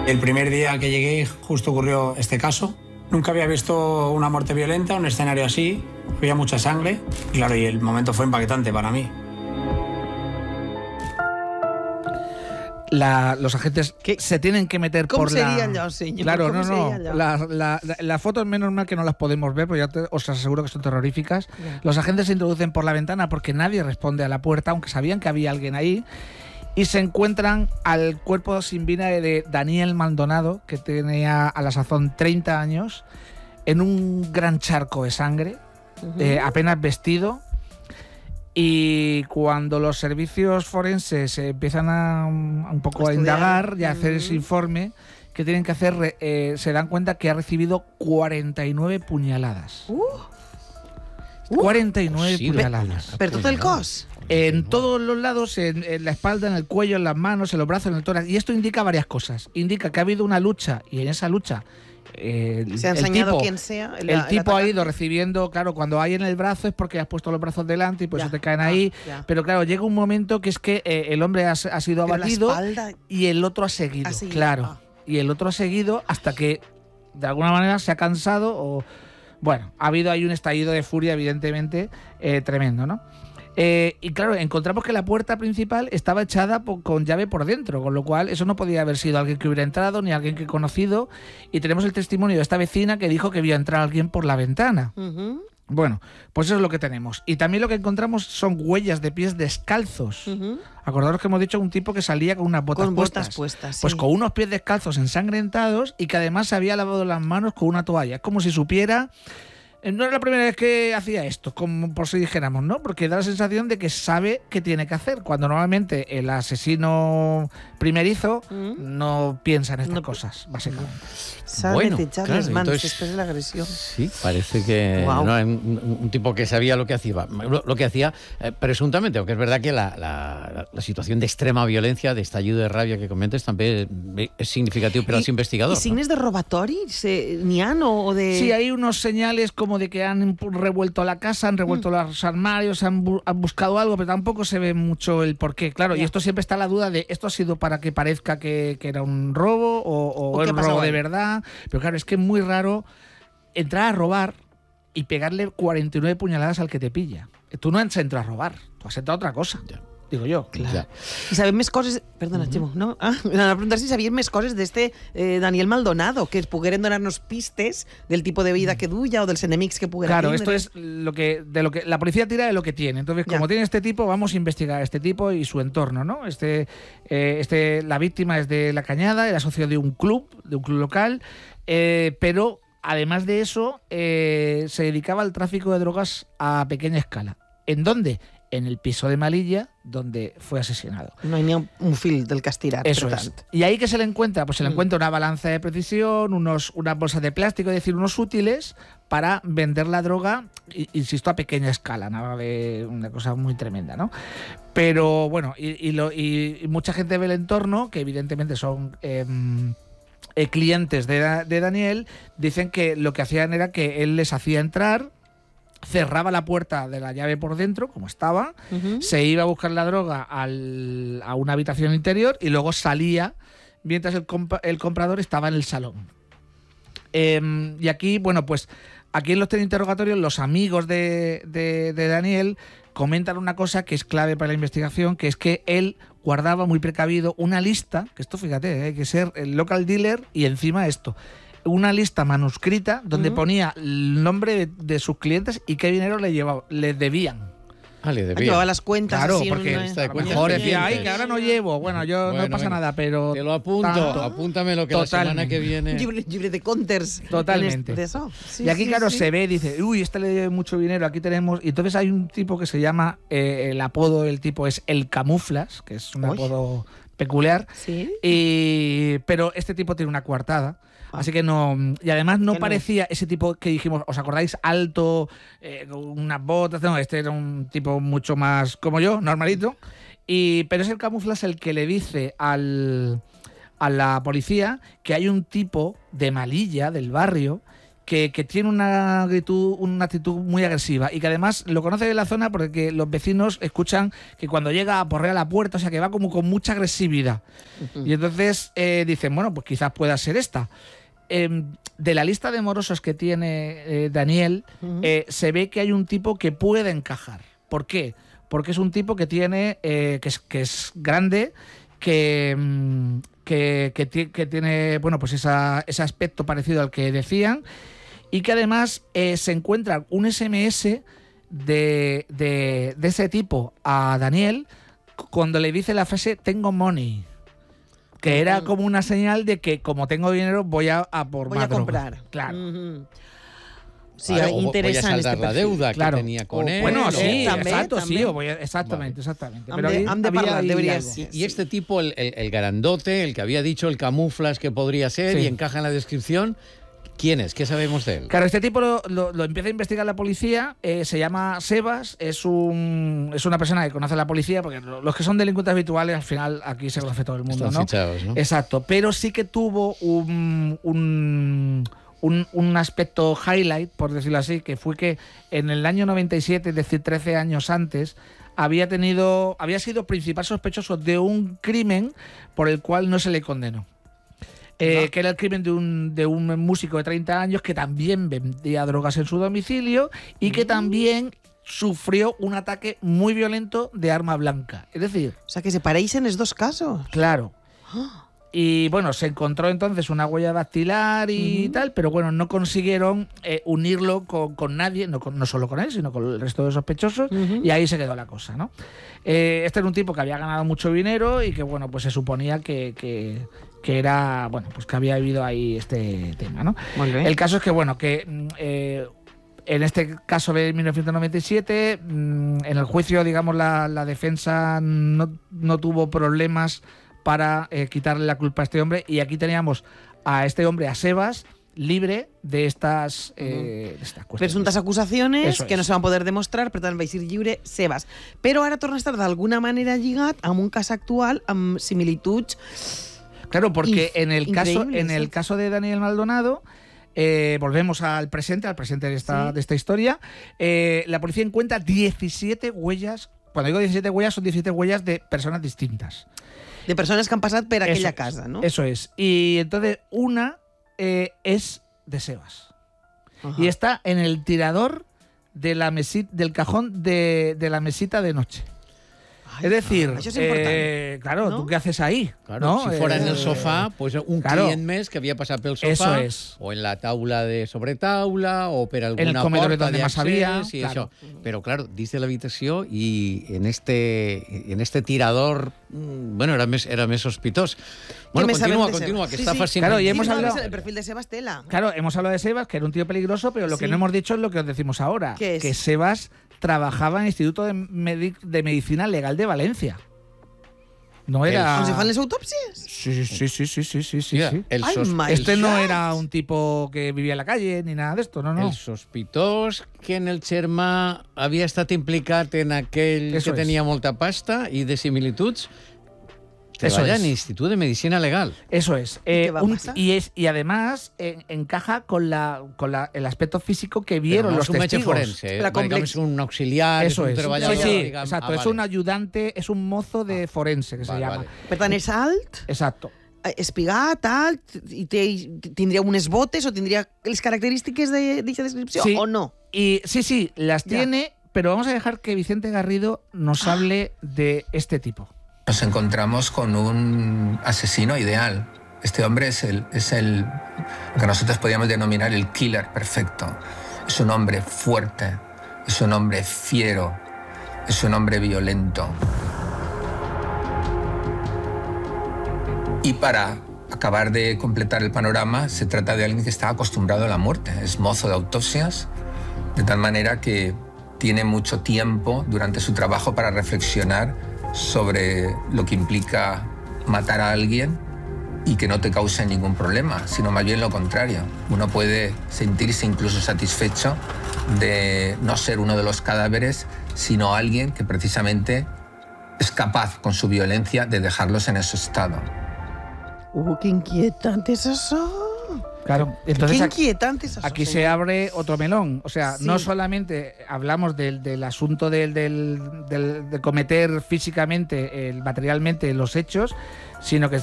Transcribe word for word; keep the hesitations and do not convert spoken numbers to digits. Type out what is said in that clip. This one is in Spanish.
El primer día que llegué justo ocurrió este caso. Nunca había visto una muerte violenta, un escenario así. Había mucha sangre. Y claro, y el momento fue impactante para mí. La, los agentes ¿Qué? se tienen que meter ¿Cómo por la... sería allò, senyor? Claro, ¿Cómo no, no. sería allò? Las la, la, la fotos, menos mal que no las podemos ver, porque ya te, os aseguro que son terroríficas. Ya. Los agentes se introducen por la ventana porque nadie responde a la puerta, aunque sabían que había alguien ahí. Y se encuentran al cuerpo sin vida de Daniel Maldonado, que tenía a la sazón treinta años, en un gran charco de sangre, Uh-huh. eh, apenas vestido. Y cuando los servicios forenses se empiezan a, a un poco a, A indagar estudiar. y a hacer Mm. ese informe que tienen que hacer, eh, se dan cuenta que ha recibido cuarenta y nueve puñaladas. Uh, cuarenta y nueve Sí, puñaladas. per tot el cos. En todos los lados, en, en la espalda, en el cuello, en las manos, en los brazos, en el tórax. Y esto indica varias cosas. Indica que ha habido una lucha y en esa lucha eh, Se ha el enseñado tipo, quién sea. El, el el tipo ha atacante. ido recibiendo, claro, cuando hay en el brazo es porque has puesto los brazos delante y por Ya. eso te caen Ah, ahí. ya. Pero claro, llega un momento que es que eh, el hombre ha, ha sido Pero la abatido espalda. y el otro ha seguido, Ha seguido, claro. ah. Y el otro ha seguido hasta que de alguna manera se ha cansado o... Bueno, ha habido ahí un estallido de furia, evidentemente, eh, tremendo, ¿no? Eh, y claro, encontramos que la puerta principal estaba echada po- con llave por dentro, con lo cual eso no podía haber sido alguien que hubiera entrado ni alguien que he conocido. Y tenemos el testimonio de esta vecina que dijo que vio entrar a alguien por la ventana. Ujú, Bueno, pues eso es lo que tenemos. Y también lo que encontramos son huellas de pies descalzos. ujú. Acordaros que hemos dicho un tipo que salía con unas botas Con puestas. botas puestas. Pues sí. con unos pies descalzos ensangrentados y que además se había lavado las manos con una toalla. Es como si supiera... eh, No es la primera vez que hacía esto, como por si dijéramos, ¿no? Porque da la sensación de que sabe qué tiene que hacer, cuando normalmente el asesino primerizo Mm. no piensa en estas No- cosas, básicamente. Sabe Bueno, echar claro, las manos entonces- después de la agresión. Sí, parece que Guau. no, un, un tipo que sabía lo que hacía, lo, lo que hacía eh, presuntamente, aunque es verdad que la, la, la situación de extrema violencia, de estallido de rabia que comentes també és significatiu per als I- investigadors. I signes de robatori? Se- N'hi ha o, o de...? Sí, hay unos señales como de que han impu- revuelto la casa, han revuelto los armarios, han, bu- han buscado algo, pero tampoco se ve mucho el porqué. Claro, y Ya. esto siempre está la duda de esto ha sido para que parezca que, que era un robo o, o, ¿O qué era ha un pasado robo de ahí? verdad. Pero claro, es que es muy raro entrar a robar y pegarle cuarenta y nueve puñaladas al que te pilla. Tú no has entrado a robar, tú has entrado a otra cosa, Ya. digo yo. Clar. Ja. I sabem més coses... Perdona, Ximo, no? Ah, anava a preguntar si sabien més coses d'este eh, Daniel Maldonado, que es pogueren donar-nos pistes del tipo de vida que duia o dels enemics que poguera Claro, tindre. esto es lo que de lo que la policía tira de lo que tiene. Entonces, como Ya. tiene este tipo, vamos a investigar a este tipo y su entorno, ¿no? Este, eh, este, la víctima es de La Cañada, era socio de un club, de un club local, eh, pero además de eso, eh, se dedicaba al tráfico de drogas a pequeña escala. ¿En dónde? En el piso de Malilla, donde fue asesinado. No hi ha un fil del que estirar, Eso per es. tant. ¿Y ahí qué se le encuentra? Pues se le Mm. encuentra una balanza de precisión, unos, unas bolsas de plástico, es decir, unos útiles para vender la droga, i- insisto, a pequeña escala, nada de una cosa muy tremenda, ¿no? Pero bueno, y, y lo- y- y mucha gente del entorno, que evidentemente son em, eh, clientes de, Da- de Daniel, dicen que lo que hacían era que él les hacía entrar, cerraba la puerta de la llave por dentro, como estaba, Uh-huh. se iba a buscar la droga al- a una habitación interior y luego salía mientras el, compa- el comprador estaba en el salón. Em, y aquí, bueno, pues aquí en los interrogatorios los amigos de, de- de Daniel comentan una cosa que es clave para la investigación, que es que él guardaba muy precavido una lista, que esto fíjate, eh, hay que ser el local dealer y encima esto, una lista manuscrita donde Ujú. ponía el nombre de, de sus clientes y qué dinero le, llevaba, le debían. Ah, le debía. Llevaba las cuentas Claro, así en porque una- Lista de a lo cuentas mejor pendientes. decía, ay, que ahora no llevo. Bueno, yo Bueno, no pasa bueno. nada, pero... Te lo apunto, tanto. apúntame lo que la semana Totalmente. que viene... Un llibre, llibre de comptes. Totalmente. De eso. Sí, y aquí, sí, claro, sí. se ve, dice, uy, este le debe mucho dinero, aquí tenemos... Y entonces hay un tipo que se llama, eh, el apodo del tipo es El Camuflas, que es un Uy. apodo peculiar, Sí. y, pero este tipo tiene una coartada. Así que no. Y además no Que no. parecía ese tipo que dijimos, ¿os acordáis? Alto, eh, con unas botas. No, este era un tipo mucho más como yo, normalito. Y, pero es el Camuflas el que le dice al, a la policía que hay un tipo de Malilla, del barrio, que, que tiene una actitud, una actitud muy agresiva y que además lo conoce de la zona porque los vecinos escuchan que cuando llega a porrear a la puerta, o sea que va como con mucha agresividad. Uh-huh. Y entonces eh, dicen, bueno, pues quizás pueda ser esta. Eh, de la lista de morosos que tiene eh, Daniel, uh-huh. eh, se ve que hay un tipo que puede encajar. ¿Por qué? Porque es un tipo que tiene, eh, que, es, que es grande, que, que, que, que tiene, bueno, pues esa, ese aspecto parecido al que decían, y que además eh, se encuentra un ese eme ese de, de, de ese tipo a Daniel cuando le dice la frase "tengo money", que era como una señal de que como tengo dinero voy a, a por voy más a comprar. droga. Claro. Uh-huh. Sí, vale, interesa voy a saldar este la deuda que claro. tenía con o, él. Bueno, o... sí, també, exacto, també. sí, o voy a, exactamente, vale. exactamente. Hem Pero de, ahí, hem de había parlar, ahí debería algo. ser. Y, y este tipo, el, el, el grandote, el que había dicho el camuflas que podría ser Sí. y encaja en la descripción, ¿quién es? ¿Qué sabemos de él? Claro, este tipo lo, lo, lo empieza a investigar la policía, eh, se llama Sebas, es un es una persona que conoce a la policía, porque los que son delincuentes habituales, al final aquí se conoce todo el mundo, Están ¿no? fichados, ¿no? Exacto, pero sí que tuvo un, un, un, un aspecto highlight, por decirlo así, que fue que en el año noventa y siete, es decir, trece años antes, había tenido había sido principal sospechoso de un crimen por el cual no se le condenó. Eh, ¿No? Que era el crimen de un, de un músico de treinta años que también vendía drogas en su domicilio y que también sufrió un ataque muy violento de arma blanca. Es decir... O sea, que se parecen los dos casos. Claro. Y bueno, se encontró entonces una huella dactilar y uh-huh. tal, pero bueno, no consiguieron eh, unirlo con, con nadie, no, con, no solo con él, sino con el resto de sospechosos, uh-huh. y ahí se quedó la cosa, ¿no? Eh, este era un tipo que había ganado mucho dinero y que, bueno, pues se suponía que, que, que era, bueno, pues que había habido ahí este tema, ¿no? Muy bien. El caso es que, bueno, que... Eh, en este caso de mil novecientos noventa y siete, en el juicio, digamos, la, la defensa no, no tuvo problemas para eh, quitarle la culpa a este hombre, y aquí teníamos a este hombre, a Sebas, libre de estas, eh, de estas cuestiones. Presuntas acusaciones Eso que es. no se van a poder demostrar, per tant va ser lliure Sebas. Però ara torna a estar d'alguna manera lligat amb un cas actual amb similituds. Claro, porque Inf- en el caso increíbles, en el ¿eh? caso de Daniel Maldonado, eh, volvemos al presente, al presente de esta, Sí. de esta historia, eh, la policía encuentra diecisiete huellas. Cuando digo diecisiete huellas, son diecisiete huellas de personas distintas. De persones que han passat per aquella Eso es, casa, no? Eso es. Y entonces una eh, es de Sebas. Ajá. Y está en el tirador de la mesi- del cajón de, de la mesita de noche. Ay, Es decir, això és important. eh, claro, ¿no? ¿tú qué haces ahí? Claro, ¿no? si fuera en el Eh, sofá, pues un claro. client més que havia passat pel sofà, Eso es. o en la taula de sobretaula, o per alguna el comedor porta donde más d'accés, había, i claro. això. Però, claro, dins de l'habitació i en este, en este tirador, mm, bueno, era més, era més sospitós. Bueno, més sabem continua, de continua, Sebas? que Sí, està sí. fascinant. Claro, y Sí, hemos no, hablado- el perfil de Sebas Tela. Claro, hemos hablado de Sebas, que era un tío peligroso, pero lo que Sí. no hemos dicho es lo que os decimos ahora. ¿Qué es? Que Sebas trabajaba en el Instituto de, Medi- de Medicina Legal de Valencia. No era... On se fan les autòpsies? Sí, sí, sí, sí, sí, sí, sí. Mira, sí. el, Ay, sos- my el- Este no God. era un tipo que vivía en la calle ni nada de esto, no, no. el sospitós que en el germà havia estat implicat en aquell Eso que es. tenia molta pasta i de similituds, Eso treballa es. en l'Institut de Medicina Legal. Eso es. qué Eh, va a un- pasar? y es y además eh, encaja con la con la, el aspecto físico que vieron Però no los és un metge testigos. forense, eh? La Diguem, complex- és un auxiliar, Eso és un es. Sí, treballador. sí, diguem. exacto. Ah, Es vale. un ayudante, es un mozo de forense que se Vale, llama. vale. Per tant, és alt, Exacto. eh, espigat, alt, i té, tindria unes botes o tindria les característiques de dicha descripció Sí. o no? Y sí, sí, las Ya. tiene, pero vamos a dejar que Vicente Garrido nos hable de este tipo. Nos encontramos con un asesino ideal. Este hombre es, el, es el, lo que nosotros podríamos denominar el killer perfecto. Es un hombre fuerte, es un hombre fiero, es un hombre violento. Y para acabar de completar el panorama, se trata de alguien que está acostumbrado a la muerte. Es mozo de autopsias, de tal manera que tiene mucho tiempo durante su trabajo para reflexionar sobre lo que implica matar a alguien y que no te cause ningún problema, sino más bien lo contrario. Uno puede sentirse incluso satisfecho de no ser uno de los cadáveres, sino alguien que precisamente es capaz con su violencia de dejarlos en ese estado. Uh, que inquietant és això. Claro, entonces Qué aquí, inquietante es eso, aquí se señor. abre otro melón. O sea, Sí. no solamente hablamos del, del asunto del, del, del- de cometer físicamente, el, materialmente los hechos, sino que